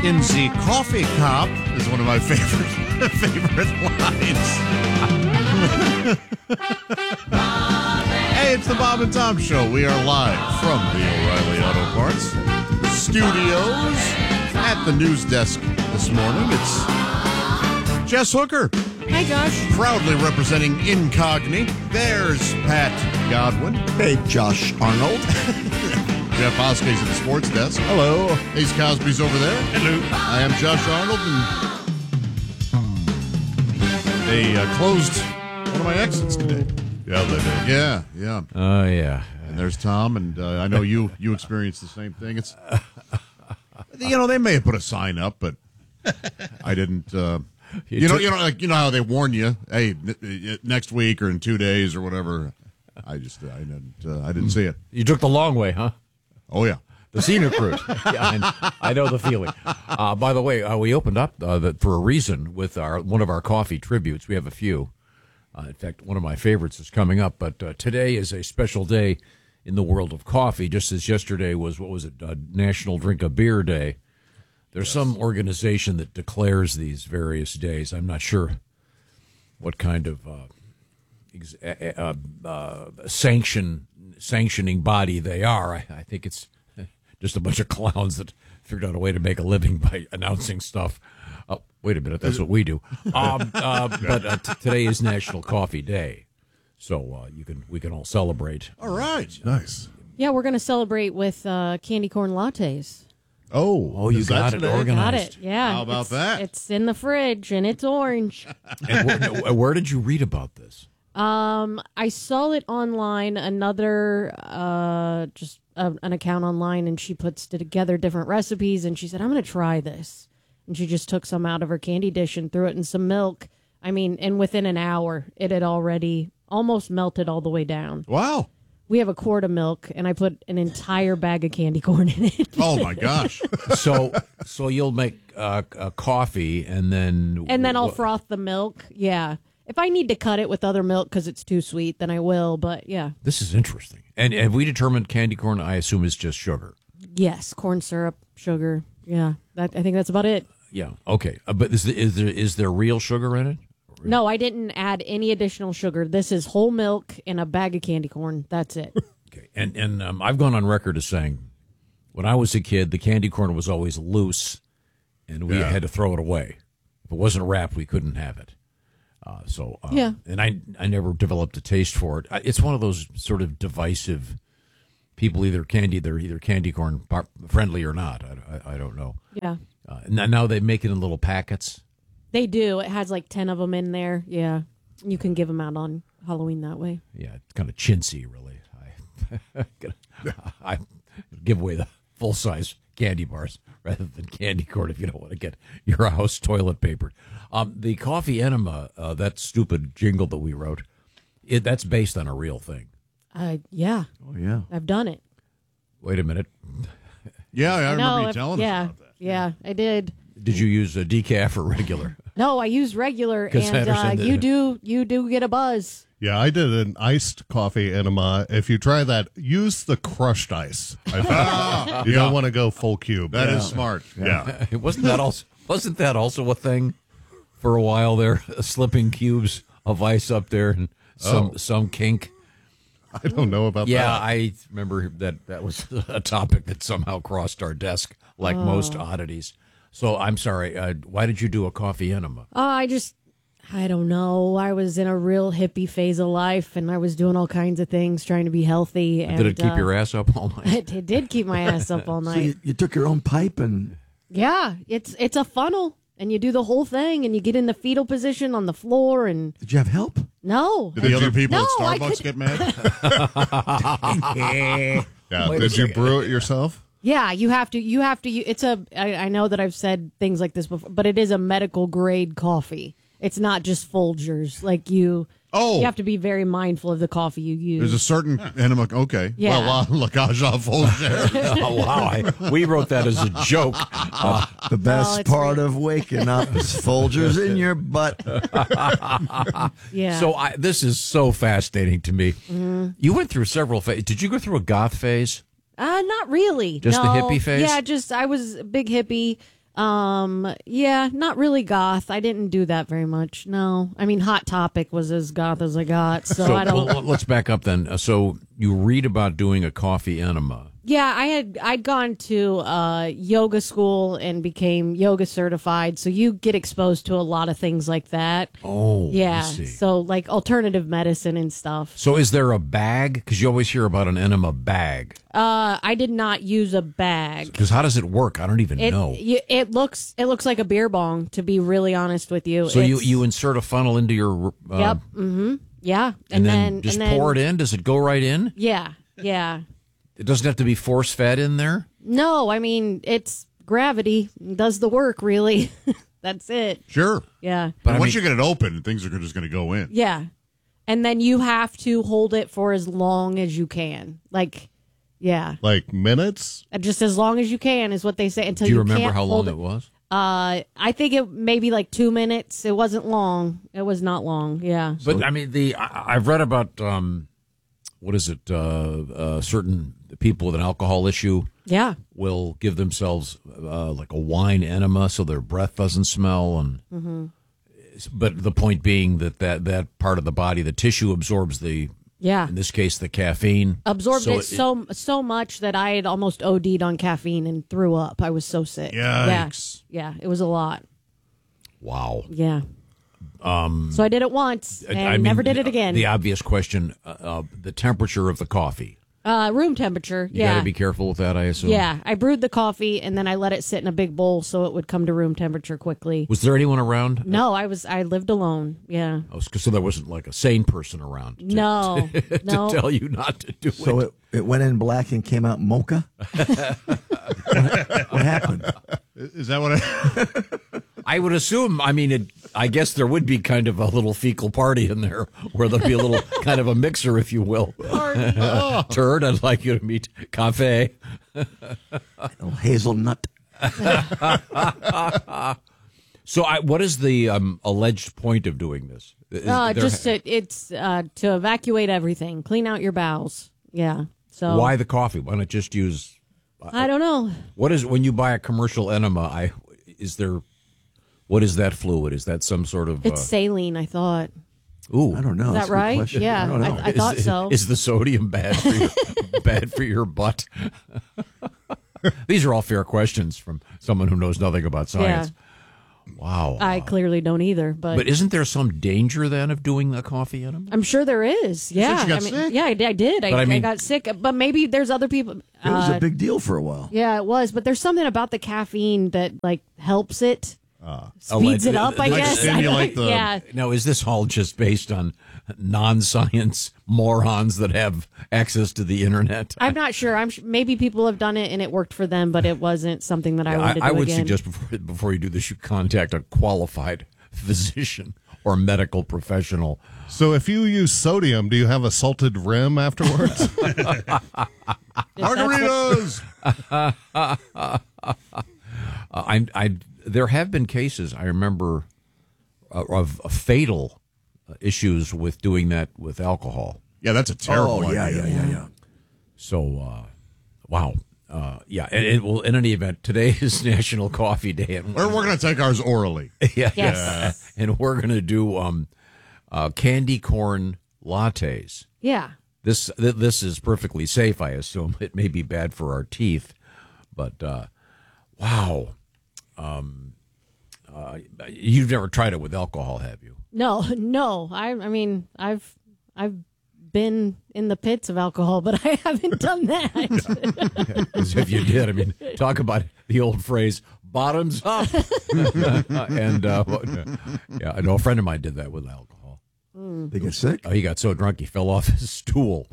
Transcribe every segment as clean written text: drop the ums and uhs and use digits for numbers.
in the coffee cup is one of my favorite lines. Hey, it's the Bob and Tom Show. We are live from the O'Reilly Auto Parts studios at the news desk this morning. It's Jess Hooker. Hi, Josh. Proudly representing Incogni. There's Pat Godwin. Hey, Josh Arnold. Jeff Hoskey's at the sports desk. Hello. Ace Cosby's over there. Hello. I am Josh Arnold, and they closed one of my exits today. Yeah, they did. Yeah. Oh, yeah. And there's Tom, and I know you experienced the same thing. It's, they may have put a sign up, but I didn't. You know how they warn you, hey, next week or in 2 days or whatever. I didn't see it. You took the long way, huh? Oh yeah, the scenic route. Yeah, I know the feeling. By the way, we opened up for a reason with one of our coffee tributes. We have a few. In fact, one of my favorites is coming up. But today is a special day in the world of coffee, just as yesterday was, National Drink a Beer Day. There's some organization that declares these various days. I'm not sure what kind of sanctioning body they are. I think it's just a bunch of clowns that figured out a way to make a living by announcing stuff. Oh, wait a minute, that's what we do. But today is National Coffee Day, so we can all celebrate. All right, nice. Yeah, we're going to celebrate with candy corn lattes. Oh, you got it organized. Got it, yeah. How about that? It's in the fridge, and it's orange. And where did you read about this? I saw it online, another, an account online, and she puts together different recipes, and she said, I'm going to try this. And she just took some out of her candy dish and threw it in some milk. I mean, and within an hour, it had already almost melted all the way down. Wow. We have a quart of milk, and I put an entire bag of candy corn in it. Oh, my gosh. So you'll make a coffee, and then I'll froth the milk, yeah. If I need to cut it with other milk because it's too sweet, then I will, but yeah. This is interesting. And have we determined candy corn, I assume, is just sugar? Yes, corn syrup, sugar, yeah. I think that's about it. Yeah, okay. But is there real sugar in it? No, I didn't add any additional sugar. This is whole milk and a bag of candy corn. That's it. Okay, and I've gone on record as saying, when I was a kid, the candy corn was always loose, and we had to throw it away. If it wasn't wrapped, we couldn't have it. Yeah. And I never developed a taste for it. It's one of those sort of divisive people. They're either candy corn friendly or not. I don't know. Yeah. Now they make it in little packets. They do. It has like 10 of them in there. Yeah. You can give them out on Halloween that way. Yeah, it's kind of chintzy, really. I give away the full-size candy bars rather than candy corn if you don't want to get your house toilet papered. The coffee enema, that stupid jingle that we wrote, that's based on a real thing. Yeah. Oh, yeah. I've done it. Wait a minute. Yeah, I remember you telling us about that. Yeah, I did. Did you use a decaf or regular? No, I use regular, and you do get a buzz. Yeah, I did an iced coffee enema. If you try that, use the crushed ice. I found. You don't want to go full cube. That is smart. Yeah. Wasn't that also a thing for a while there? Slipping cubes of ice up there and some kink. I don't know about that. Yeah, I remember that was a topic that somehow crossed our desk, like most oddities. So I'm sorry. Why did you do a coffee enema? I don't know. I was in a real hippie phase of life, and I was doing all kinds of things, trying to be healthy. And, did it keep your ass up all night? It did keep my ass up all night. So you took your own pipe and... Yeah, it's a funnel, and you do the whole thing, and you get in the fetal position on the floor. And did you have help? No. Did the other people at Starbucks get mad? Yeah. Did you brew it yourself? Yeah, you have to. It's I know that I've said things like this before, but it is a medical grade coffee. It's not just Folgers. Like you have to be very mindful of the coffee you use. There's a certain enema. Okay. Yeah. Well, La Cage aux Folgers. Oh, wow. We wrote that as a joke. The best part real. of waking up is Folgers in your butt. Yeah. So this is so fascinating to me. Mm-hmm. You went through several phases. Did you go through a goth phase? Not really. Just no. the hippie phase? Yeah, I was a big hippie. Yeah, not really goth. I didn't do that very much. No, I mean, Hot Topic was as goth as I got, so I don't. Well, let's back up then. So you read about doing a coffee enema. Yeah, I'd gone to yoga school and became yoga certified, so you get exposed to a lot of things like that. Oh, Yeah, I see. so like alternative medicine and stuff. So is there a bag? Because you always hear about an enema bag. I did not use a bag. Because how does it work? I don't even know. It looks like a beer bong, to be really honest with you. So It's- you insert a funnel into your Yep. Mm-hmm. Yeah, and then just pour it in. Does it go right in? Yeah. Yeah. It doesn't have to be force fed in there. No, I mean, it's gravity does the work, really. That's it. Sure. Yeah. But once you get it open, things are just going to go in. Yeah. And then you have to hold it for as long as you can. Like, yeah. Like minutes? Just as long as you can is what they say until Do you you remember can't how hold long it was? I think it maybe like 2 minutes. It wasn't long. It was not long. Yeah. But I mean, I've read about what is it? Certain people with an alcohol issue Yeah. will give themselves like a wine enema so their breath doesn't smell, and but the point being that part of the body, the tissue absorbs the Yeah. in this case the caffeine, Absorbed it so much that I had almost OD'd on caffeine and threw up. I was so sick. Yikes. Yeah. It was a lot. Wow. Yeah. So I did it once and I mean, never did it again. The obvious question: the temperature of the coffee. Room temperature. You Yeah. got to be careful with that, I assume. Yeah, I brewed the coffee and then I let it sit in a big bowl so it would come to room temperature quickly. Was there anyone around? No, I lived alone. Yeah. Oh, so there wasn't like a sane person around. No. No. To tell you not to do So it. it went in black and came out mocha? What happened? Is that what I would assume. I mean, I guess there would be kind of a little fecal party in there, where there'll be a little kind of a mixer, if you will. Turd, I'd like you to meet cafe. Oh, hazelnut. So, what is the alleged point of doing this? It's to evacuate everything, clean out your bowels. Yeah. So Why the coffee? Why not just use? I don't know. What is when you buy a commercial enema? What is that fluid? Is that some sort of? It's saline, I thought. Ooh, I don't know. Is That's that a good right? question. Yeah, I don't know. I thought so. Is the sodium bad for bad for your butt? These are all fair questions from someone who knows nothing about science. Wow. I clearly don't either, But isn't there some danger then of doing a coffee enema? I'm sure there is. Yeah. you got sick? Yeah, I did. But I mean- I got sick, but maybe there's other people. It was a big deal for a while. Yeah, it was, but there's something about the caffeine that like helps it, speeds it up. I like guess. stimulate the- Yeah, Now, is this all just based on non-science morons that have access to the internet? I'm not sure. Maybe people have done it and it worked for them, but it wasn't something that I wanted to do I would again. suggest before you do this, you contact a qualified physician or medical professional. So if you use sodium, do you have a salted rim afterwards? Margaritas. There have been cases, I remember, of fatal issues with doing that with alcohol. Yeah, that's a terrible Oh, yeah, idea. yeah. So, wow. Yeah, and it will. In any event, today is National Coffee Day, and We're going to take ours orally. yeah, Yes. and we're going to do candy corn lattes. Yeah. This is perfectly safe, I assume. It may be bad for our teeth, but wow. You've never tried it with alcohol, have you? No. I mean, I've been in the pits of alcohol, but I haven't done that. As if you did. I mean, talk about the old phrase, bottoms up. And, yeah, I know a friend of mine did that with alcohol. They get sick? He got so drunk he fell off his stool.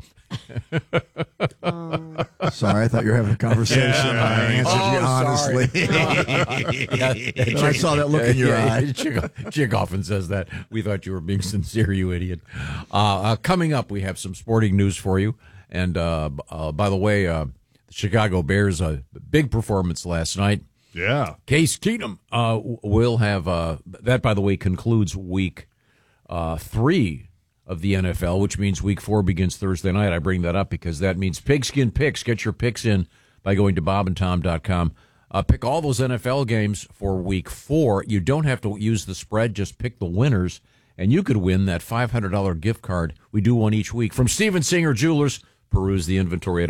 Sorry, I thought you were having a conversation. I answered you honestly. Then I saw that look in your eye. Chick often says that. We thought you were being sincere, you idiot. Coming up, we have some sporting news for you. And by the way, the Chicago Bears, a big performance last night. Yeah. Case Keenum will have that. By the way, concludes week 3 of the NFL, which means week 4 begins Thursday night. I bring that up because that means Pigskin Picks. Get your picks in by going to bobandtom.com. Pick all those NFL games for week 4. You don't have to use the spread. Just pick the winners, and you could win that $500 gift card. We do one each week. From Steven Singer Jewelers, peruse the inventory at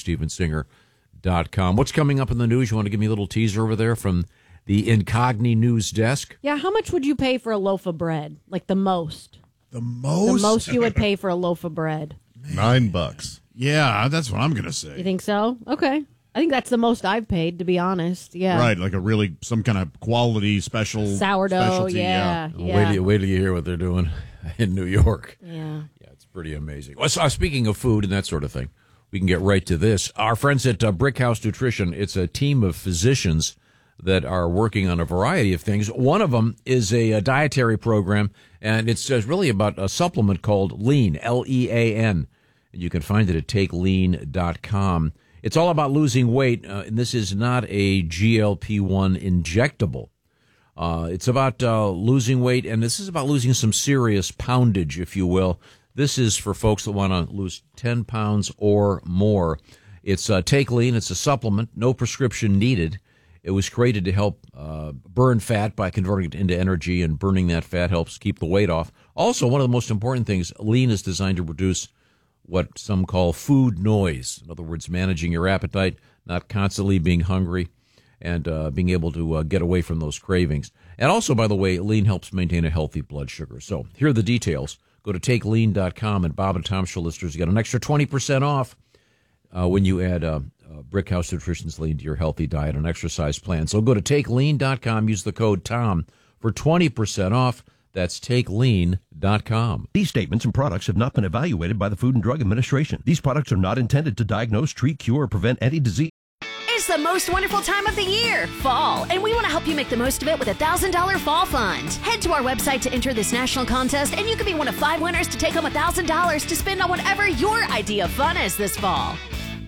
IHateStevenSinger.com. What's coming up in the news? You want to give me a little teaser over there from the Incogni News Desk? Yeah, how much would you pay for a loaf of bread? Like the most? The most? The most you would pay for a loaf of bread. $9. Yeah, that's what I'm going to say. You think so? Okay. I think that's the most I've paid, to be honest. Yeah. Right, like some kind of quality special sourdough. Specialty, Yeah. Wait till you hear what they're doing in New York. Yeah. Yeah, it's pretty amazing. Well, so, speaking of food and that sort of thing, we can get right to this. Our friends at Brick House Nutrition, it's a team of physicians that are working on a variety of things. One of them is a dietary program, and it's really about a supplement called Lean, Lean. You can find it at TakeLean.com. It's all about losing weight, and this is not a GLP-1 injectable. It's about losing weight, and this is about losing some serious poundage, if you will. This is for folks that want to lose 10 pounds or more. It's Take Lean. It's a supplement, no prescription needed. It was created to help burn fat by converting it into energy, and burning that fat helps keep the weight off. Also, one of the most important things, Lean is designed to reduce what some call food noise. In other words, managing your appetite, not constantly being hungry, and being able to get away from those cravings. And also, by the way, Lean helps maintain a healthy blood sugar. So here are the details. Go to TakeLean.com, and Bob and Tom Show listeners, you get an extra 20% off when you add Brick House Nutrition's Lean to your healthy diet and exercise plan. So go to TakeLean.com, use the code TOM for 20% off. That's TakeLean.com. These statements and products have not been evaluated by the Food and Drug Administration. These products are not intended to diagnose, treat, cure, or prevent any disease. It's the most wonderful time of the year, fall, and we want to help you make the most of it with a $1,000 fall fund. Head to our website to enter this national contest, and you could be one of 5 winners to take home $1,000 to spend on whatever your idea of fun is this fall.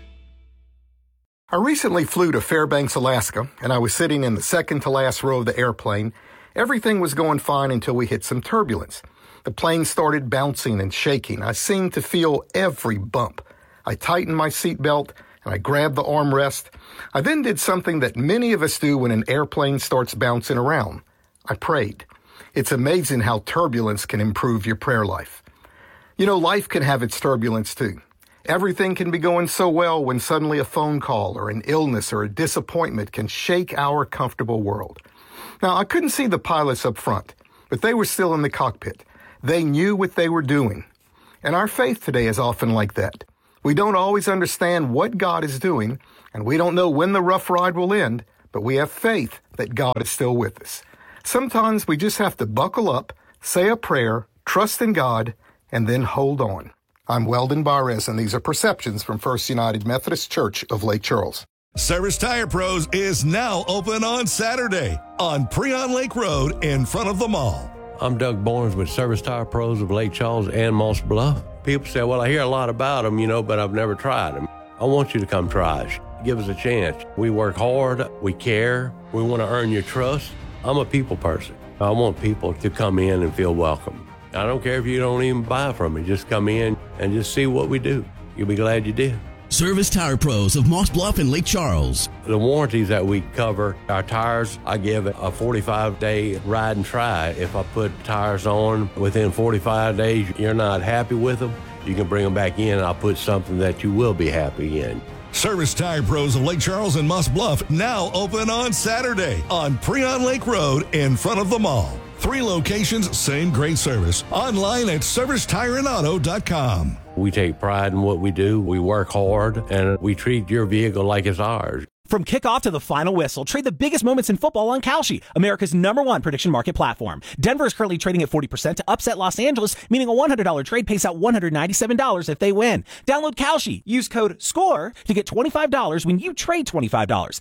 I recently flew to Fairbanks, Alaska, and I was sitting in the second to last row of the airplane. Everything was going fine until we hit some turbulence. The plane started bouncing and shaking. I seemed to feel every bump. I tightened my seatbelt and I grabbed the armrest. I then did something that many of us do when an airplane starts bouncing around. I prayed. It's amazing how turbulence can improve your prayer life. You know, life can have its turbulence too. Everything can be going so well when suddenly a phone call or an illness or a disappointment can shake our comfortable world. Now, I couldn't see the pilots up front, but they were still in the cockpit. They knew what they were doing. And our faith today is often like that. We don't always understand what God is doing, and we don't know when the rough ride will end, but we have faith that God is still with us. Sometimes we just have to buckle up, say a prayer, trust in God, and then hold on. I'm Weldon Barres, and these are Perceptions from First United Methodist Church of Lake Charles. Service Tire Pros is now open on Saturday on Preon Lake Road in front of the mall. I'm Doug Barnes with Service Tire Pros of Lake Charles and Moss Bluff. People say, well, I hear a lot about them, but I've never tried them. I want you to come try us. Give us a chance. We work hard. We care. We want to earn your trust. I'm a people person. I want people to come in and feel welcome. I don't care if you don't even buy from me. Just come in and just see what we do. You'll be glad you did. Service Tire Pros of Moss Bluff and Lake Charles. The warranties that we cover, our tires, I give it a 45-day ride and try. If I put tires on within 45 days, you're not happy with them, you can bring them back in and I'll put something that you will be happy in. Service Tire Pros of Lake Charles and Moss Bluff now open on Saturday on Preon Lake Road in front of the mall. 3 locations, same great service. Online at ServiceTireandAuto.com. We take pride in what we do. We work hard, and we treat your vehicle like it's ours. From kickoff to the final whistle, trade the biggest moments in football on Kalshi, America's #1 prediction market platform. Denver is currently trading at 40% to upset Los Angeles, meaning a $100 trade pays out $197 if they win. Download Kalshi. Use code SCORE to get $25 when you trade $25.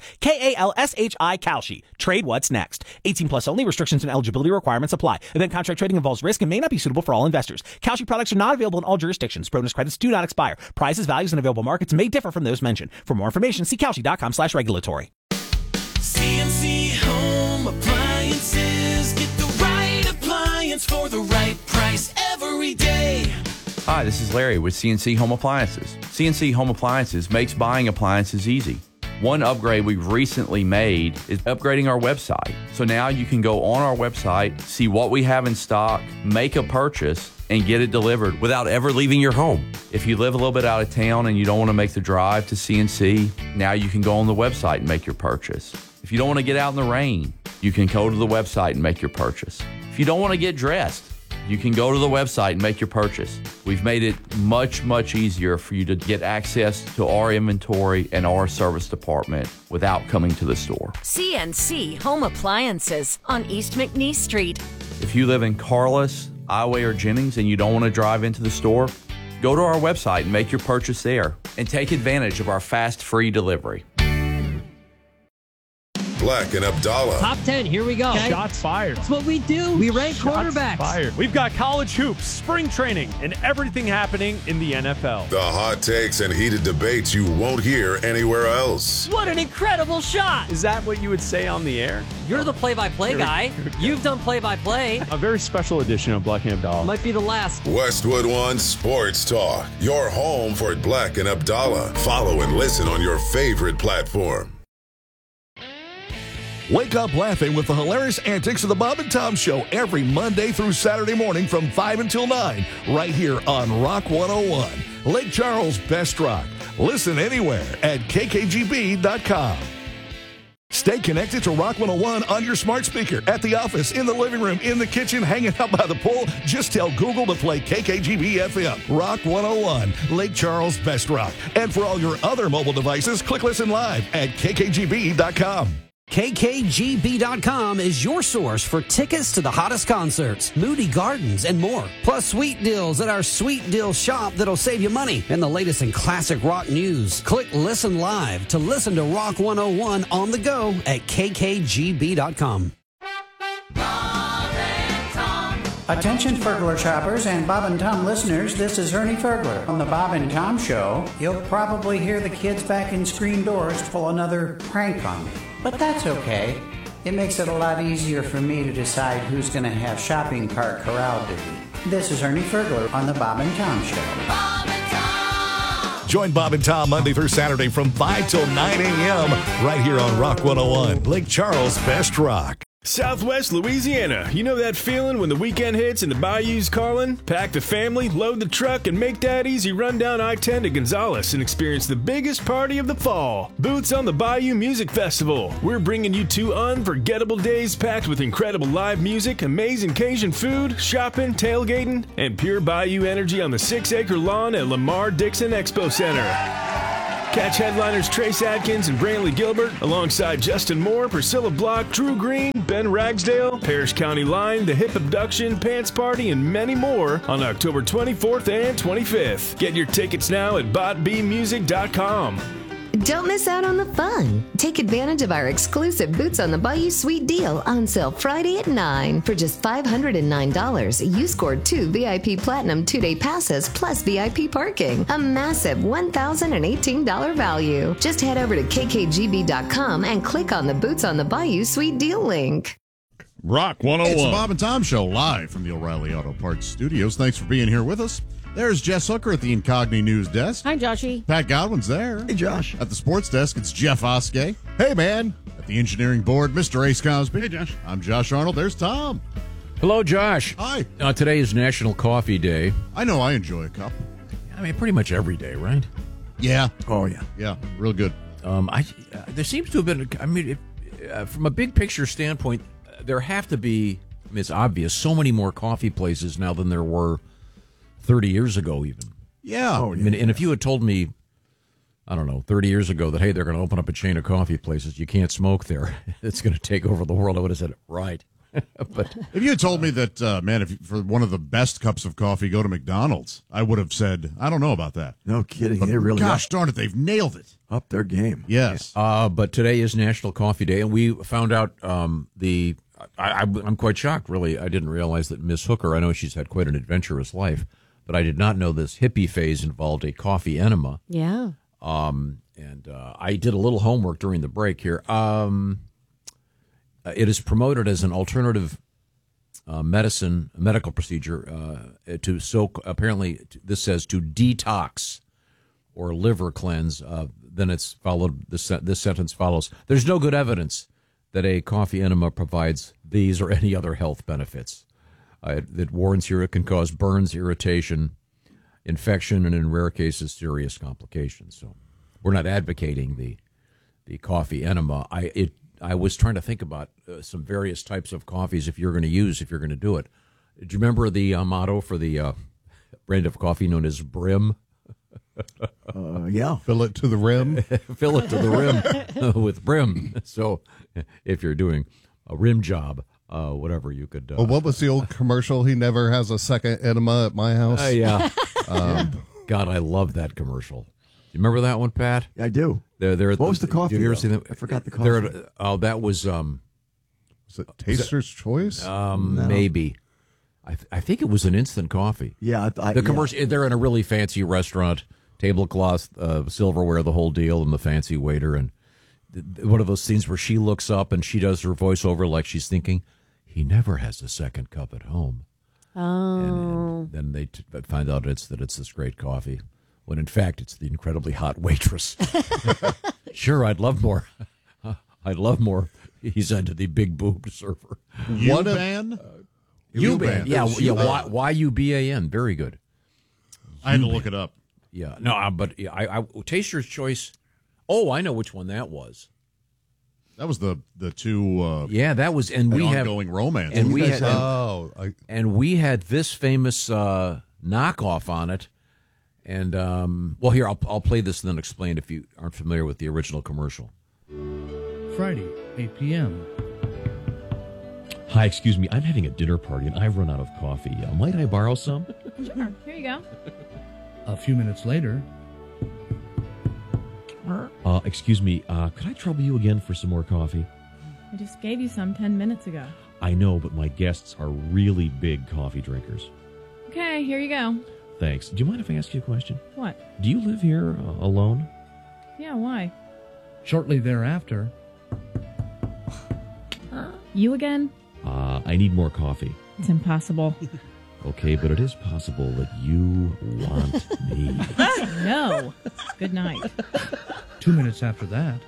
KALSHI Kalshi. Trade what's next. 18 plus only. Restrictions and eligibility requirements apply. Event contract trading involves risk and may not be suitable for all investors. Kalshi products are not available in all jurisdictions. Bonus credits do not expire. Prices, values, and available markets may differ from those mentioned. For more information, see Kalshi.com/regulatory. CNC Home Appliances. Get the right appliance for the right price every day. Hi, this is Larry with CNC Home Appliances. CNC Home Appliances makes buying appliances easy. One upgrade we've recently made is upgrading our website. So now you can go on our website, see what we have in stock, make a purchase, and get it delivered without ever leaving your home. If you live a little bit out of town and you don't want to make the drive to CNC, now you can go on the website and make your purchase. If you don't want to get out in the rain, you can go to the website and make your purchase. If you don't want to get dressed, you can go to the website and make your purchase. We've made it much, much easier for you to get access to our inventory and our service department without coming to the store. CNC Home Appliances on East McNeese Street. If you live in Carlos, Ioway, or Jennings and you don't want to drive into the store, go to our website and make your purchase there and take advantage of our fast, free delivery. Black and Abdallah. Top 10, here we go. Okay. Shots fired. That's what we do. We rank quarterbacks. Fired. We've got college hoops, spring training, and everything happening in the NFL. The hot takes and heated debates you won't hear anywhere else. What an incredible shot. Is that what you would say on the air? You're the play-by-play guy. You've done play-by-play. A very special edition of Black and Abdallah. Might be the last. Westwood One Sports Talk. Your home for Black and Abdallah. Follow and listen on your favorite platform. Wake up laughing with the hilarious antics of the Bob and Tom Show every Monday through Saturday morning from 5 until 9, right here on Rock 101, Lake Charles' best rock. Listen anywhere at kkgb.com. Stay connected to Rock 101 on your smart speaker, at the office, in the living room, in the kitchen, hanging out by the pool. Just tell Google to play KKGB FM. Rock 101, Lake Charles' best rock. And for all your other mobile devices, click listen live at kkgb.com. KKGB.com is your source for tickets to the hottest concerts, Moody Gardens, and more. Plus sweet deals at our Sweet Deal shop that'll save you money and the latest in classic rock news. Click Listen Live to listen to Rock 101 on the go at KKGB.com. Attention Fergler shoppers and Bob and Tom listeners, this is Ernie Fergler. On the Bob and Tom Show, you'll probably hear the kids back in screen doors pull another prank on me. But that's okay. It makes it a lot easier for me to decide who's going to have shopping cart corral duty. This is Ernie Fergler on the Bob and Tom Show. Bob and Tom! Join Bob and Tom Monday through Saturday from 5 till 9 a.m. right here on Rock 101, Lake Charles' best rock. Southwest Louisiana. You know that feeling when the weekend hits and the bayou's calling? Pack the family, load the truck, and make that easy run down I-10 to Gonzales and experience the biggest party of the fall. Boots on the Bayou Music Festival. We're bringing you 2 unforgettable days packed with incredible live music, amazing Cajun food, shopping, tailgating, and pure bayou energy on the 6-acre lawn at Lamar Dixon Expo Center. Catch headliners Trace Adkins and Brantley Gilbert alongside Justin Moore, Priscilla Block, Drew Green, Ben Ragsdale, Parrish County Line, The Hip Abduction, Pants Party, and many more on October 24th and 25th. Get your tickets now at botbmusic.com. Don't miss out on the fun. Take advantage of our exclusive Boots on the Bayou Sweet Deal on sale Friday at 9. For just $509, you scored 2 VIP Platinum 2-day passes plus VIP parking. A massive $1,018 value. Just head over to kkgb.com and click on the Boots on the Bayou Sweet Deal link. Rock 101. It's the Bob and Tom Show live from the O'Reilly Auto Parts Studios. Thanks for being here with us. There's Jess Hooker at the Incogni News Desk. Hi, Joshy. Pat Godwin's there. Hey, Josh. At the Sports Desk, it's Jeff Oskey. Hey, man. At the Engineering Board, Mr. Ace Cosby. Hey, Josh. I'm Josh Arnold. There's Tom. Hello, Josh. Hi. Today is National Coffee Day. I know I enjoy a cup. I mean, pretty much every day, right? Yeah. Oh, yeah. Yeah, real good. There seems to have been, from a big picture standpoint, there have to be, it's obvious, so many more coffee places now than there were 30 years ago even. Yeah. Oh, yeah. I mean, and if you had told me, I don't know, 30 years ago that, hey, they're going to open up a chain of coffee places, you can't smoke there, it's going to take over the world, I would have said, right. But if you had told me that, man, if for one of the best cups of coffee, go to McDonald's, I would have said, I don't know about that. No kidding. But They really gosh darn it, they've nailed it. Up their game. Yes. But today is National Coffee Day, and we found out I'm quite shocked, really. I didn't realize that Miss Hooker, I know she's had quite an adventurous life, but I did not know this hippie phase involved a coffee enema. Yeah. And I did a little homework during the break here. It is promoted as an alternative medical procedure to soak. Apparently, this says to detox or liver cleanse, then it's followed. This sentence follows: there's no good evidence that a coffee enema provides these or any other health benefits. It warns here it can cause burns, irritation, infection, and in rare cases, serious complications. So we're not advocating the coffee enema. I was trying to think about some various types of coffees if you're going to do it. Do you remember the motto for the brand of coffee known as Brim? Yeah. Fill it to the rim. Fill it to the rim with Brim. So if you're doing a rim job, whatever you could. Well, what was the old commercial? He never has a second enema at my house. Yeah. God, I love that commercial. You remember that one, Pat? Yeah, I do. What was the coffee? Did you ever see that? I forgot the coffee. That was. Was it Taster's Choice? No. Maybe. I think it was an instant coffee. Yeah, the commercial. They're in a really fancy restaurant, tablecloth, silverware, the whole deal, and the fancy waiter, and one of those scenes where she looks up and she does her voiceover like she's thinking, "He never has a second cup at home." Oh. And then they find out it's this great coffee, when in fact it's the incredibly hot waitress. Sure, I'd love more. I'd love more. He said to the big boobed server. U-Ban? U-Ban. Yeah, Y-U-B-A-N. Very good. I had to look it up. Yeah, no, but I Taster's Choice. Oh, I know which one that was. That was the two. Yeah, that was, and we have ongoing romance. And we had and we had this famous knockoff on it. And well, here I'll play this and then explain if you aren't familiar with the original commercial. Friday, 8 p.m. Hi, excuse me. I'm having a dinner party and I've run out of coffee. Might I borrow some? Sure. Here you go. A few minutes later. Excuse me. Could I trouble you again for some more coffee? I just gave you some 10 minutes ago. I know, but my guests are really big coffee drinkers. Okay, here you go. Thanks. Do you mind if I ask you a question? What? Do you live here alone? Yeah, why? Shortly thereafter. You again? I need more coffee. It's impossible. Okay, but it is possible that you want me. No. Good night. 2 minutes after that.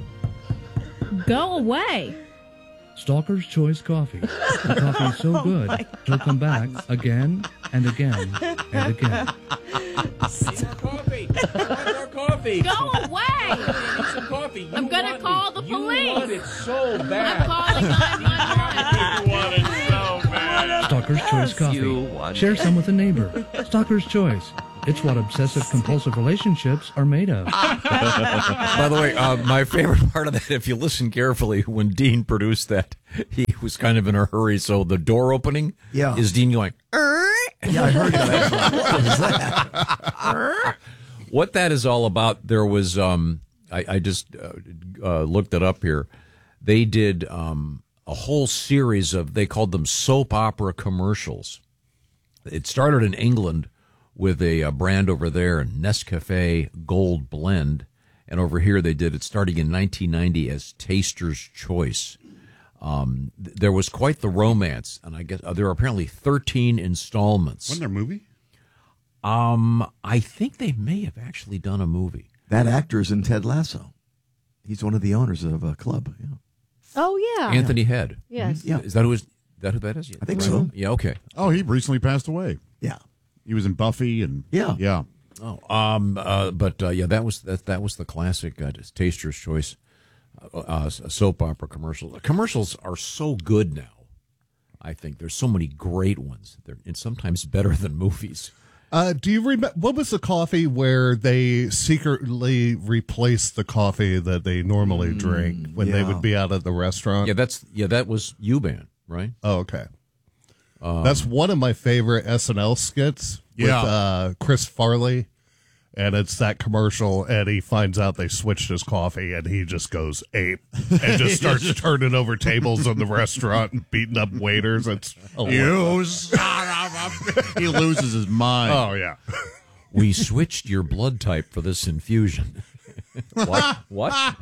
Go away. Stalker's Choice Coffee. The coffee is so good, he'll come back again and again and again. Coffee. More coffee. Go away. Some coffee. I'm going to call the police. You want it so bad. I'm calling 911. You want it so bad. Stalker's Choice Coffee. Share some with a neighbor. Stalker's Choice. It's what obsessive-compulsive relationships are made of. By the way, my favorite part of that, if you listen carefully, when Dean produced that, he was kind of in a hurry, so the door opening is Dean going, Yeah, I heard that. What was that? What that is all about, there was, I just looked it up here. They did a whole series of, they called them soap opera commercials. It started in England with a brand over there, Nescafe Gold Blend. And over here they did it starting in 1990 as Taster's Choice. There was quite the romance, and I guess there are apparently 13 installments. Wasn't there a movie? I think they may have actually done a movie. That actor's in Ted Lasso. He's one of the owners of a club. Yeah. Oh, yeah. Anthony Head. Yes. Yeah. Is that who that is? I think so. Yeah, okay. Oh, he recently passed away. Yeah. He was in Buffy and yeah. Oh, but yeah, that was the classic Taster's Choice soap opera commercial. The commercials are so good now. I think there's so many great ones. And sometimes better than movies. Do you remember what was the coffee where they secretly replaced the coffee that they normally drink when they would be out at the restaurant? Yeah, that was U-Ban, right? Oh, okay. That's one of my favorite SNL skits with Chris Farley, and it's that commercial, and he finds out they switched his coffee, and he just goes ape and just starts turning over tables in the restaurant and beating up waiters. It's hilarious. He loses his mind. Oh, yeah. We switched your blood type for this infusion. What?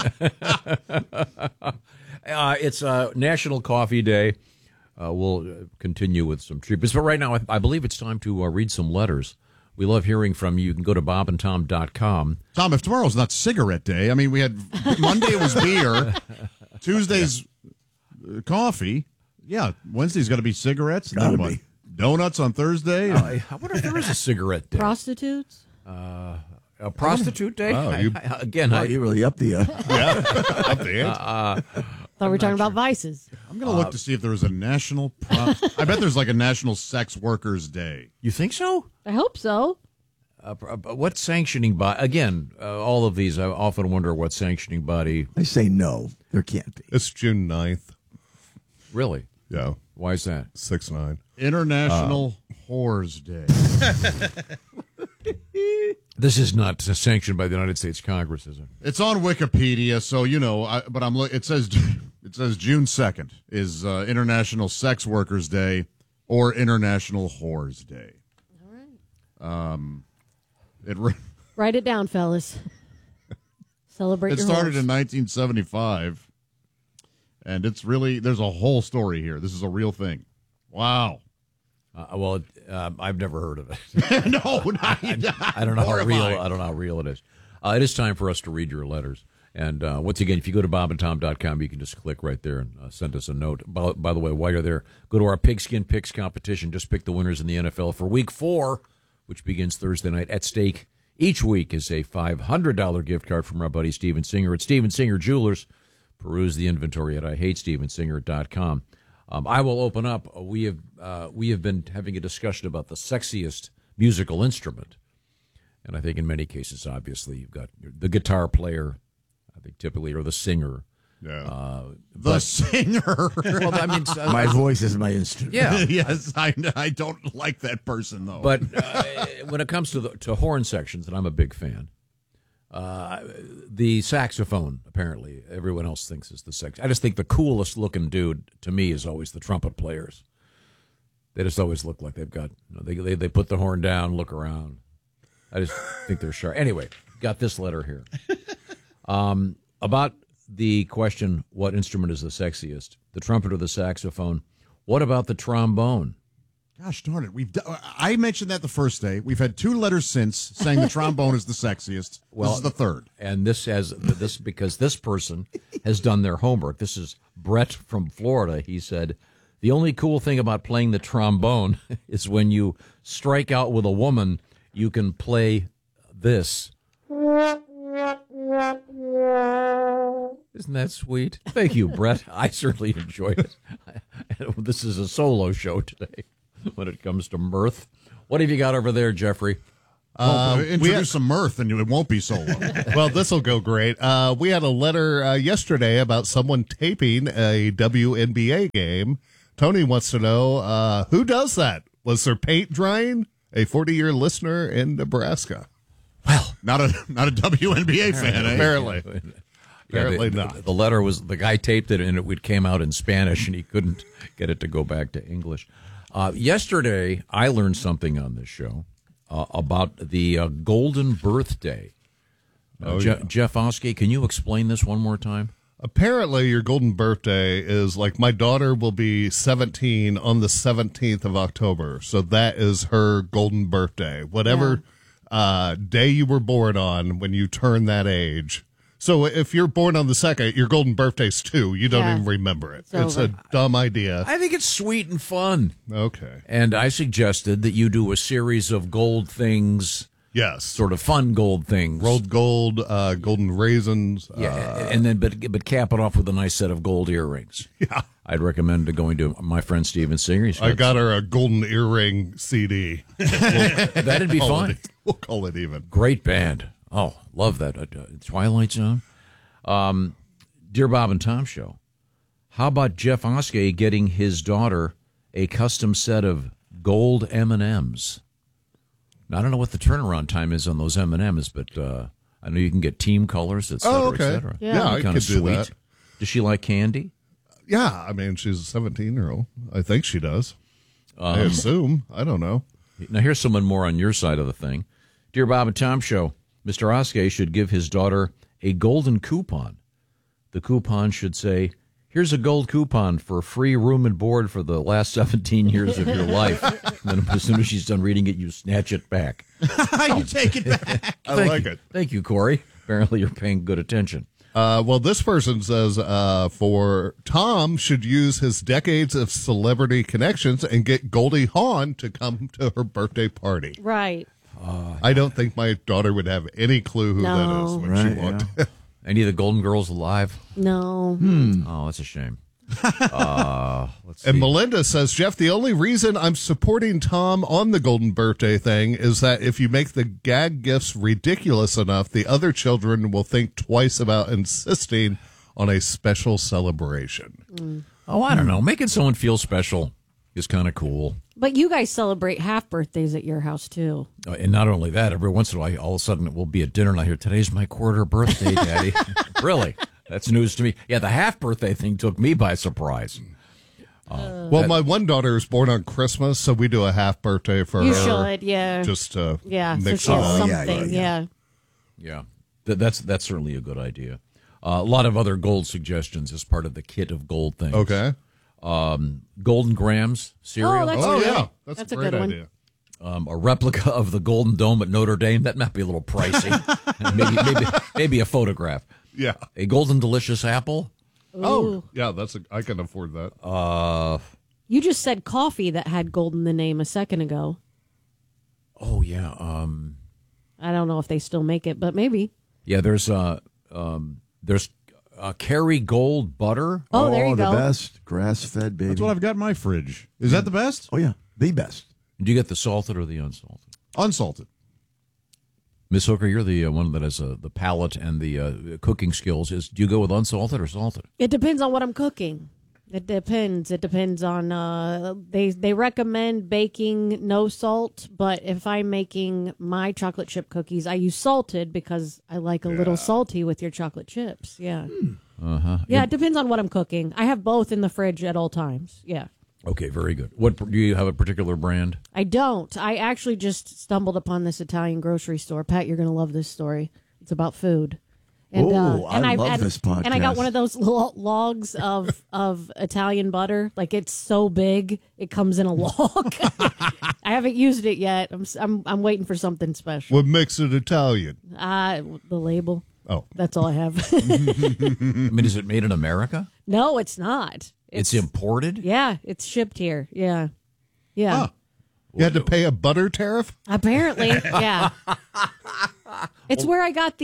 It's National Coffee Day. We'll continue with some treatments. But right now, I believe it's time to read some letters We love hearing from you. You can go to bobandtom.com. Tom, if tomorrow's not cigarette day, I mean, we had Monday was beer, Tuesday's coffee. Yeah, Wednesday's got to be cigarettes. And then what? Donuts on Thursday. I wonder if there is a cigarette day. Prostitutes? A prostitute day? Oh, You really up the up the ante. Thought we were talking about vices. I'm going to look to see if there was a national. I bet there's like a national sex workers day. You think so? I hope so. What sanctioning body? Again, all of these, I often wonder what sanctioning body. I say no. There can't be. It's June 9th. Really? Yeah. Why is that? 6/9. International Whores Day. This is not sanctioned by the United States Congress, is it? It's on Wikipedia, so you know. But it says June 2nd is International Sex Workers Day or International Whores Day. All right. Write it down, fellas. Celebrate. It your started horse. in 1975, and it's really there's a whole story here. This is a real thing. Wow. I've never heard of it. No, I don't know how real. I don't know how real it is. It is time for us to read your letters. And once again, if you go to bobandtom.com, you can just click right there and send us a note. By the way, while you're there, go to our Pigskin Picks competition. Just pick the winners in the NFL for Week 4, which begins Thursday night. At stake each week is a $500 gift card from our buddy Steven Singer at Steven Singer Jewelers. Peruse the inventory at IHateStevenSinger.com. I will open up. We have been having a discussion about the sexiest musical instrument, and I think in many cases, obviously, you've got the guitar player. I think typically, or the singer. Yeah, the singer. Well, I mean, my voice is my instrument. Yeah, yes, I don't like that person though. But when it comes to horn sections, and I'm a big fan. The saxophone, apparently, everyone else thinks is the sex. I just think the coolest looking dude to me is always the trumpet players. They just always look like they've got. They put the horn down, look around. I just think they're sharp. Anyway, got this letter here about the question: what instrument is the sexiest, the trumpet or the saxophone? What about the trombone? Gosh darn it! I mentioned that the first day. We've had 2 letters since saying the trombone is the sexiest. Well, this is the third, and this because this person has done their homework. This is Brett from Florida. He said, "The only cool thing about playing the trombone is when you strike out with a woman, you can play this." Isn't that sweet? Thank you, Brett. I certainly enjoyed it. This is a solo show today. When it comes to mirth, what have you got over there, Jeffrey? Introduce some mirth, and it won't be solo. Well, this will go great. We had a letter yesterday about someone taping a WNBA game. Tony wants to know who does that. Was there paint drying? A 40-year listener in Nebraska. Well, not a WNBA fan, apparently. Apparently not. The letter was the guy taped it, and it came out in Spanish, and he couldn't get it to go back to English. Yesterday, I learned something on this show about the Golden Birthday. Jeff Oskey, can you explain this one more time? Apparently, your golden birthday is like my daughter will be 17 on the 17th of October. So that is her golden birthday. Whatever day you were born on when you turn that age. So if you're born on the 2nd, your golden birthday's 2. You don't even remember it. It's a dumb idea. I think it's sweet and fun. Okay. And I suggested that you do a series of gold things. Yes. Sort of fun gold things. Rolled gold, golden raisins. Yeah, and then but cap it off with a nice set of gold earrings. Yeah. I'd recommend going to my friend Steven Singer. I got her a golden earring CD. That'd be fun. We'll call it even. Great band. Oh, love that. Twilight Zone. Dear Bob and Tom Show, how about Jeff Oskey getting his daughter a custom set of gold M&Ms? Now, I don't know what the turnaround time is on those M&Ms, but I know you can get team colors, et cetera, et cetera. Yeah, I could do that. Does she like candy? Yeah, I mean, she's a 17-year-old. I think she does. I assume. I don't know. Now, here's someone more on your side of the thing. Dear Bob and Tom Show, Mr. Oskey should give his daughter a golden coupon. The coupon should say, "Here's a gold coupon for free room and board for the last 17 years of your life." And then as soon as she's done reading it, you snatch it back. You take it back. I like it. Thank you, Corey. Apparently you're paying good attention. Well, this person says for Tom should use his decades of celebrity connections and get Goldie Hawn to come to her birthday party. Right. I don't think my daughter would have any clue who that is when she walked in. Any of the Golden Girls alive? No. Oh, that's a shame. Let's see. And Melinda says, Jeff, the only reason I'm supporting Tom on the golden birthday thing is that if you make the gag gifts ridiculous enough, the other children will think twice about insisting on a special celebration. Oh, I don't know. Making someone feel special is kind of cool. But you guys celebrate half birthdays at your house, too. And not only that, every once in a while, all of a sudden, it will be at dinner, and I hear, today's my quarter birthday, Daddy. Really? That's news to me. Yeah, the half birthday thing took me by surprise. Well, my one daughter is born on Christmas, so we do a half birthday for You her. should, yeah. Just to Yeah, mix so she it has up. something, yeah. Yeah, that's certainly a good idea. A lot of other gold suggestions as part of the kit of gold things. Okay. Golden Grams cereal. Oh, that's Oh, good. yeah. That's a good great one. idea. A replica of the Golden Dome at Notre Dame. That might be a little pricey. maybe a photograph. Yeah. A Golden Delicious apple. Oh, yeah. I can afford that. You just said coffee that had gold in the name a second ago. Oh yeah. I don't know if they still make it, but maybe. Yeah. There's Kerrygold butter. Oh, there you the go. best. Grass-fed, baby. That's what I've got in my fridge. Is that the best? Oh, yeah. The best. Do you get the salted or the unsalted? Unsalted. Miss Hooker, you're the one that has the palate and the cooking skills. Do you go with unsalted or salted? It depends on what I'm cooking. It depends. It depends on they recommend baking no salt, but if I'm making my chocolate chip cookies, I use salted because I like a little salty with your chocolate chips. Yeah. Uh-huh. Yeah, it depends on what I'm cooking. I have both in the fridge at all times. Yeah. Okay, very good. What do you have a particular brand? I don't. I actually just stumbled upon this Italian grocery store. Pat, you're going to love this story. It's about food. And, I love this podcast. And I got one of those little logs of Italian butter. Like it's so big, it comes in a log. I haven't used it yet. I'm waiting for something special. What makes it Italian? The label. Oh, that's all I have. I mean, is it made in America? No, it's not. It's imported? Yeah, it's shipped here. Yeah. Yeah. Huh. You had to pay a butter tariff? Apparently, yeah. It's where I got